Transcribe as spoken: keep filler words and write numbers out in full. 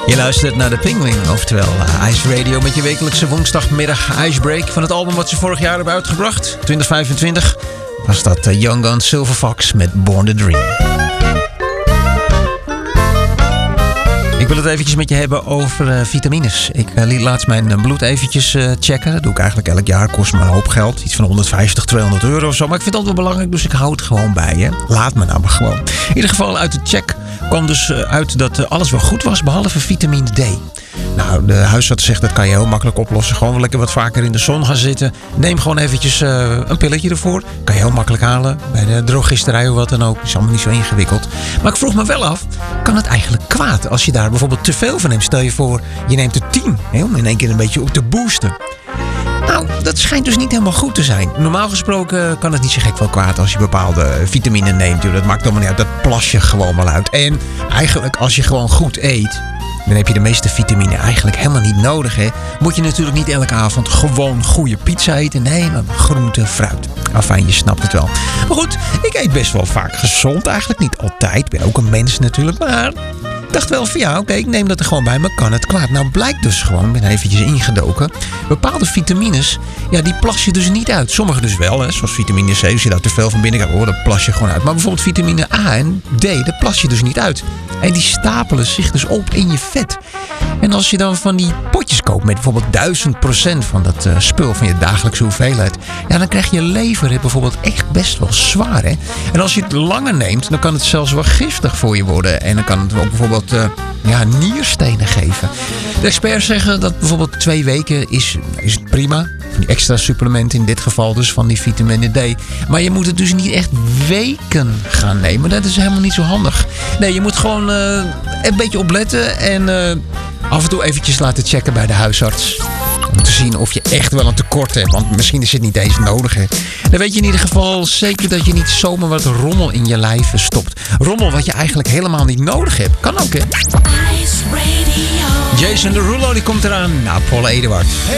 Je luistert naar de Penguin, oftewel uh, Ice Radio met je wekelijkse woensdagmiddag Icebreak van het album wat ze vorig jaar hebben uitgebracht. twintig vijfentwintig was dat uh, Young Gun Silver Fox met Born to Dream. Ik wil het eventjes met je hebben over uh, vitamines. Ik uh, liet laatst mijn uh, bloed eventjes uh, checken. Dat doe ik eigenlijk elk jaar. Kost me een hoop geld. Iets van honderdvijftig, tweehonderd euro of zo. Maar ik vind het altijd wel belangrijk, dus ik hou het gewoon bij. Hè. Laat me nou maar gewoon. In ieder geval uit de check kwam dus uh, uit dat uh, alles wel goed was, behalve vitamine D. Nou, de huisarts zegt dat kan je heel makkelijk oplossen. Gewoon lekker wat vaker in de zon gaan zitten. Neem gewoon eventjes uh, een pilletje ervoor. Kan je heel makkelijk halen bij de drogisterij of wat dan ook. Is allemaal niet zo ingewikkeld. Maar ik vroeg me wel af, kan het eigenlijk kwaad als je daar bijvoorbeeld te veel van neemt? Stel je voor, je neemt er tien, hè, om in één keer een beetje op te boosten. Nou, dat schijnt dus niet helemaal goed te zijn. Normaal gesproken kan het niet zo gek veel kwaad als je bepaalde vitamine neemt. Dat maakt allemaal niet uit, dat plas je gewoon wel uit. En eigenlijk als je gewoon goed eet, dan heb je de meeste vitamine eigenlijk helemaal niet nodig. Hè? Moet je natuurlijk niet elke avond gewoon goede pizza eten. Nee, maar groente, fruit. Afijn, je snapt het wel. Maar goed, ik eet best wel vaak gezond. Eigenlijk niet altijd. Ik ben ook een mens natuurlijk. Maar ik dacht wel van ja, oké, okay, ik neem dat er gewoon bij me. Kan het kwaad? Nou blijkt dus gewoon, ik ben eventjes ingedoken. Bepaalde vitamines, ja, die plas je dus niet uit. Sommige dus wel, hè, zoals vitamine C. Als je daar te veel van binnen gaat, oh, dat plas je gewoon uit. Maar bijvoorbeeld vitamine A en D, dat plas je dus niet uit. En die stapelen zich dus op in je vet. En als je dan van die potjes koopt met bijvoorbeeld duizend procent van dat uh, spul van je dagelijkse hoeveelheid, ja, dan krijg je lever hè, bijvoorbeeld echt best wel zwaar. Hè? En als je het langer neemt, dan kan het zelfs wel giftig voor je worden. En dan kan het ook bijvoorbeeld uh, ja, nierstenen geven. De experts zeggen dat bijvoorbeeld twee weken is, is het prima. Van die extra supplementen in dit geval dus van die vitamine D. Maar je moet het dus niet echt weken gaan nemen. Dat is helemaal niet zo handig. Nee, je moet gewoon uh, een beetje opletten en uh, af en toe eventjes laten checken bij de huisarts. Om te zien of je echt wel een tekort hebt. Want misschien is het niet eens nodig. Hè. Dan weet je in ieder geval zeker dat je niet zomaar wat rommel in je lijf stopt. Rommel wat je eigenlijk helemaal niet nodig hebt. Kan ook, hè? Jason Derulo die komt eraan. Nou, Paul Eduard.